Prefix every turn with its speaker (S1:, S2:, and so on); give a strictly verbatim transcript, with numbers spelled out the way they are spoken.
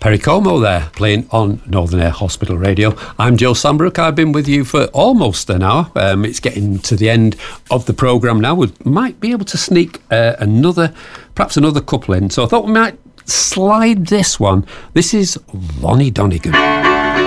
S1: Perry Como there, playing on Northern Air Hospital Radio. I'm Joe Sambrook. I've been with you for almost an hour. Um, it's getting to the end of the programme now. We might be able to sneak uh, another, perhaps another couple in. So I thought we might slide this one. This is Lonnie Donegan.